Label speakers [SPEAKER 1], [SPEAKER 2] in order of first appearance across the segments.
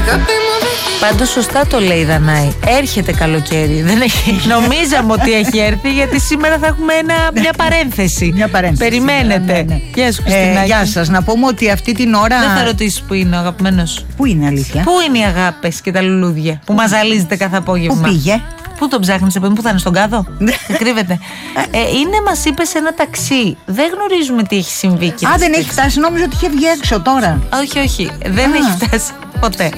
[SPEAKER 1] Πάντως σωστά το λέει η Δανάη. Έρχεται καλοκαίρι. Δεν έχει... Νομίζαμε ότι έχει έρθει, γιατί σήμερα θα έχουμε μια παρένθεση. Περιμένετε.
[SPEAKER 2] Ναι.
[SPEAKER 1] Γεια σου, Χριστίνα.
[SPEAKER 2] Γεια σας. Να πούμε ότι αυτή την ώρα.
[SPEAKER 1] Δεν θα ρωτήσεις που είναι ο αγαπημένος.
[SPEAKER 2] Πού είναι, αλήθεια?
[SPEAKER 1] Πού είναι οι αγάπες και τα λουλούδια που μας ζαλίζετε κάθε απόγευμα?
[SPEAKER 2] Πού πήγε?
[SPEAKER 1] Πού τον ψάχνεις, πού θα είναι, στον κάδο? Κρύβεται. Είναι, μας είπε, σε ένα ταξί. Δεν γνωρίζουμε τι έχει συμβεί.
[SPEAKER 2] Δεν έχει φτάσει, νόμιζα ότι είχε βγει έξω τώρα.
[SPEAKER 1] Όχι, δεν έχει φτάσει ποτέ.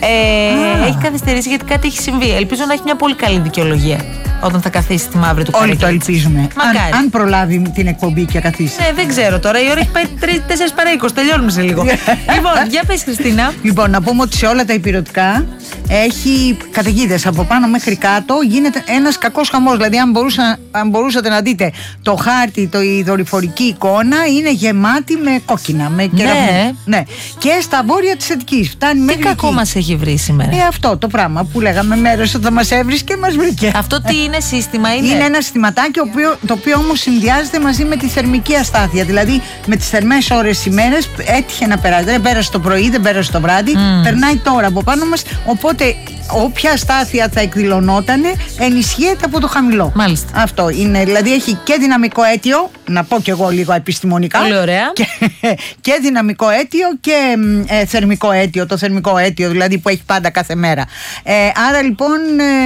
[SPEAKER 1] Έχει καθυστερήσει γιατί κάτι έχει συμβεί. Ελπίζω να έχει μια πολύ καλή δικαιολογία όταν θα καθίσει τη μαύρη του καρέκλα.
[SPEAKER 2] Όλοι το ελπίζουμε. Αν προλάβει την εκπομπή και καθίσει.
[SPEAKER 1] Δεν ξέρω τώρα. Η ώρα έχει πάει 4 παρά 20. Τελειώνουμε σε λίγο. Λοιπόν, για πες, Χριστίνα.
[SPEAKER 2] Λοιπόν, να πούμε ότι σε όλα τα ηπειρωτικά έχει καταιγίδες από πάνω μέχρι κάτω. Γίνεται ένας κακός χαμός. Δηλαδή, αν μπορούσατε να δείτε το χάρτη, η δορυφορική εικόνα, είναι γεμάτη με κόκκινα, με κεραυνούς. Ναι. Και στα βόρεια της Αττικής. Φτάνει μέχρι.
[SPEAKER 1] Τι κακό μας έχει βρει σήμερα?
[SPEAKER 2] Αυτό το πράγμα που λέγαμε μέρες ότι θα μας έβρισκε και μας βρήκε.
[SPEAKER 1] Αυτό τι είναι, σύστημα είναι?
[SPEAKER 2] Είναι ένα συστηματάκι το οποίο όμως συνδυάζεται μαζί με τη θερμική αστάθεια. Δηλαδή με τις θερμές ώρες ημέρες έτυχε να περάσει. Δεν πέρασε το πρωί, δεν πέρασε το βράδυ. Περνάει τώρα από πάνω μας. Οπότε όποια αστάθεια θα εκδηλωνότανε ενισχύεται από το χαμηλό.
[SPEAKER 1] Μάλιστα.
[SPEAKER 2] Αυτό είναι. Δηλαδή έχει και δυναμικό αίτιο, να πω κι εγώ λίγο επιστημονικά.
[SPEAKER 1] Πολύ ωραία.
[SPEAKER 2] Και δυναμικό αίτιο και θερμικό αίτιο. Το θερμικό αίτιο δηλαδή που έχει πάντα κάθε μέρα. Άρα λοιπόν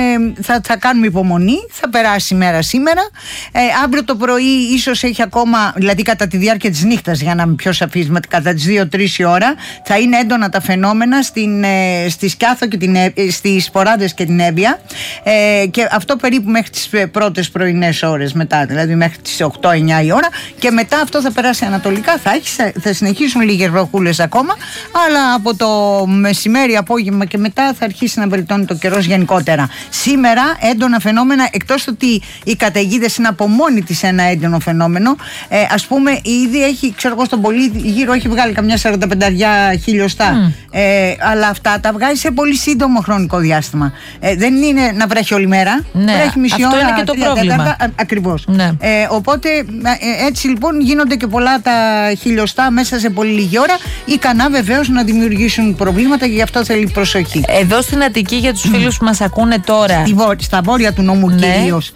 [SPEAKER 2] θα κάνουμε υπομονή. Θα περάσει η μέρα σήμερα. Αύριο το πρωί ίσως έχει ακόμα, δηλαδή κατά τη διάρκεια της νύχτας, για να είμαι πιο σαφής, κατά τις 2-3 η ώρα θα είναι έντονα τα φαινόμενα στη Σκιάθο και στις Σποράδες και την Έβεια, και αυτό περίπου μέχρι τις πρώτες πρωινές ώρες μετά, δηλαδή μέχρι τις 8-9 η ώρα, και μετά αυτό θα περάσει ανατολικά, θα συνεχίσουν λίγες βροχούλες ακόμα, αλλά από το μεσημέρι, απόγευμα και μετά θα αρχίσει να βελτιώνει το καιρός γενικότερα. Σήμερα έντονα φαινόμενα, εκτός ότι οι καταιγίδες είναι από μόνη της ένα έντονο φαινόμενο, ας πούμε ήδη έχει, ξέρω εγώ, στον πολύ γύρω έχει βγάλει καμιά 45 χιλιοστά, αλλά αυτά τα βγάζει σε πολύ σύντομο χρονικό διάστημα. Δεν είναι να βρέχει όλη μέρα, βρέχει μισή ώρα,
[SPEAKER 1] είναι και το πρόβλημα.
[SPEAKER 2] Ακριβώς.
[SPEAKER 1] Ναι.
[SPEAKER 2] Οπότε έτσι λοιπόν γίνονται και πολλά τα χιλιοστά μέσα σε πολύ λίγη ώρα, ικανά βεβαίως να δημιουργήσουν προβλήματα, και γι' αυτό θέλει προσοχή.
[SPEAKER 1] Εδώ στην Αττική, για τους φίλους που μας ακούνε τώρα,
[SPEAKER 2] στα βόρεια του νόμου κυρίως,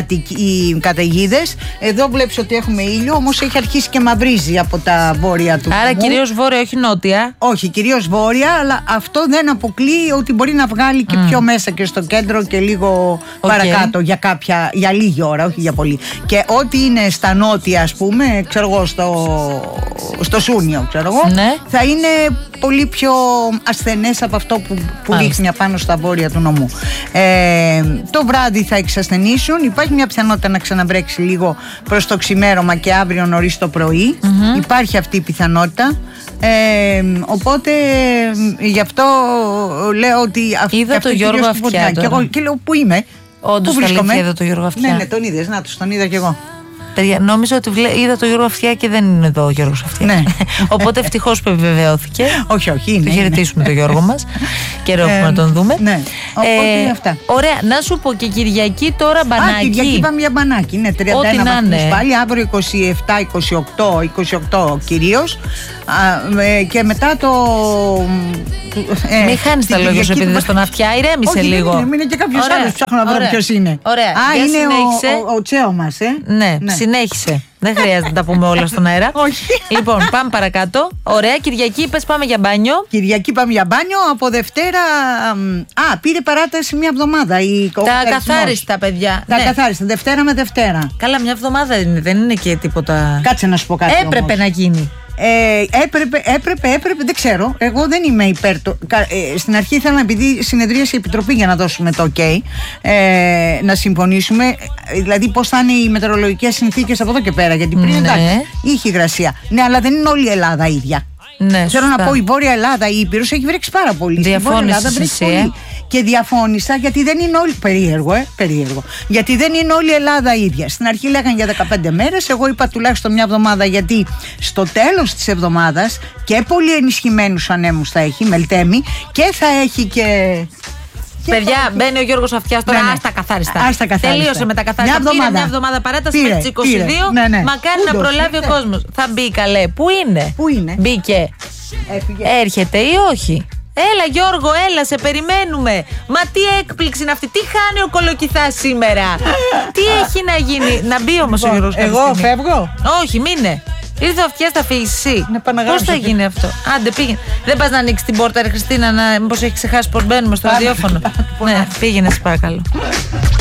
[SPEAKER 2] οι καταιγίδες. Εδώ βλέπεις ότι έχουμε ήλιο, όμως έχει αρχίσει και μαυρίζει από τα βόρεια του νόμου.
[SPEAKER 1] Άρα κυρίως βόρεια, όχι νότια.
[SPEAKER 2] Όχι, κυρίως βόρεια, αλλά αυτό δεν αποκλείει ότι μπορεί να βγάλει και πιο μέσα και στο κέντρο και λίγο παρακάτω για λίγη ώρα, όχι για πολύ. Και ό,τι είναι στα νότια, ας πούμε, ξέρω εγώ, στο Σούνιο, ξέρω εγώ, θα είναι πολύ πιο ασθενές από αυτό που ρίχνει απάνω στα βόρεια του νομού. Το βράδυ θα εξασθενήσουν. Υπάρχει μια πιθανότητα να ξαναβρέξει λίγο προς το ξημέρωμα και αύριο νωρίς το πρωί. Υπάρχει αυτή η πιθανότητα. Οπότε γι' αυτό λέω ότι
[SPEAKER 1] είδα το Γιώργο Αυτιά
[SPEAKER 2] και λέω πού είμαι.
[SPEAKER 1] Όντως αλήθεια είδα το Γιώργο Αυτιά.
[SPEAKER 2] Ναι, τον είδες, τον είδα κι εγώ.
[SPEAKER 1] Νόμιζα ότι είδα το Γιώργο Αυτιά και δεν είναι εδώ ο Γιώργος Αυτιά.
[SPEAKER 2] Ναι.
[SPEAKER 1] Οπότε ευτυχώς που επιβεβαιώθηκε.
[SPEAKER 2] Όχι, είναι.
[SPEAKER 1] Το χαιρετήσουμε τον Γιώργο μας. Καιρό έχουμε να τον δούμε.
[SPEAKER 2] Ναι. Οπότε αυτά.
[SPEAKER 1] Ωραία, να σου πω και Κυριακή τώρα μπανάκι.
[SPEAKER 2] Κυριακή πάμε για μπανάκι. Ναι, 31 βαθμούς πάλι. Αύριο 27, 28 κυρίως. Και μετά το.
[SPEAKER 1] Μην χάνεις τα λόγια σου επειδή δεν στον Αυτιά, ηρέμησε λίγο.
[SPEAKER 2] Μην είναι και κάποιος άλλος, ψάχνω να βρω ποιος είναι.
[SPEAKER 1] Ωραία.
[SPEAKER 2] Είναι ο Τσέο μας,
[SPEAKER 1] Ναι, συνέχισε. Δεν χρειάζεται να τα πούμε όλα στον αέρα.
[SPEAKER 2] Όχι.
[SPEAKER 1] Λοιπόν, πάμε παρακάτω. Ωραία, Κυριακή, πες πάμε για μπάνιο.
[SPEAKER 2] Κυριακή πάμε για μπάνιο. Από Δευτέρα. Πήρε παράταση μια εβδομάδα.
[SPEAKER 1] Τα καθάριστα, παιδιά.
[SPEAKER 2] Τα καθάριστα, Δευτέρα με Δευτέρα.
[SPEAKER 1] Καλά, μια εβδομάδα είναι, δεν είναι και τίποτα.
[SPEAKER 2] Κάτσε να σου πω κάτι.
[SPEAKER 1] Έπρεπε να γίνει.
[SPEAKER 2] Έπρεπε, δεν ξέρω. Εγώ δεν είμαι υπέρ. Στην αρχή ήθελα, επειδή συνεδρίασε η Επιτροπή για να δώσουμε το OK, να συμφωνήσουμε. Δηλαδή, πώς θα είναι οι μετεωρολογικές συνθήκες από εδώ και πέρα. Γιατί πριν εντάξει, είχε υγρασία. Ναι, αλλά δεν είναι όλη η Ελλάδα ίδια.
[SPEAKER 1] Ναι,
[SPEAKER 2] θέλω να πω, η Βόρεια Ελλάδα, η Ήπειρος έχει βρέξει πάρα πολύ.
[SPEAKER 1] Διαφώνησες εσύ.
[SPEAKER 2] Και διαφώνησα γιατί δεν είναι όλη. Περίεργο. Γιατί δεν είναι όλη η Ελλάδα ίδια. Στην αρχή λέγανε για 15 μέρες. Εγώ είπα τουλάχιστον μια εβδομάδα, γιατί στο τέλος της εβδομάδας και πολύ ενισχυμένους ανέμους θα έχει, Μελτέμι, και θα έχει και.
[SPEAKER 1] Παιδιά, μπαίνει ο Γιώργος Αυτιάς τώρα. Άστα καθάριστα. Τελείωσε με τα καθάριστα. Πήρε μια εβδομάδα παράταση μέχρι τις 22. Μακάρι να προλάβει ο κόσμος. Θα μπει καλέ. Πού είναι?
[SPEAKER 2] Μπήκε.
[SPEAKER 1] Έρχεται ή όχι? Έλα Γιώργο, έλα, σε περιμένουμε. Μα τι έκπληξη είναι αυτή, τι χάνει ο Κολοκυθάς σήμερα. Τι έχει να γίνει. Να μπει όμως ο Γιώργος.
[SPEAKER 2] Εγώ φεύγω.
[SPEAKER 1] Όχι, μείνε. Ήρθε ο Αυτιάς, θα φύγεις εσύ. Πώς θα γίνει αυτό. Άντε πήγαινε. Δεν πας να ανοίξεις την πόρτα ρε Χριστίνα, μήπως έχει ξεχάσει πως μπαίνουμε στο ραδιόφωνο. Ναι, πήγαινε σε παρακαλώ.